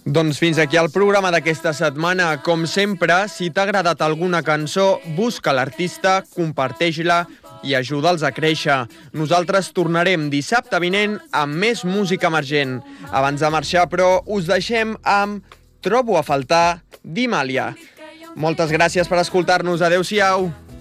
Doncs fins aquí el programa d'aquesta setmana. Com sempre, si t'ha agradat alguna cançó, busca l'artista, comparteix-la i ajuda'ls a créixer. Nosaltres tornarem dissabte vinent amb més música emergent. Abans de marxar, però, us deixem amb Trobo a faltar d'Imàlia. Moltes gràcies per escoltar-nos. Adéu-siau.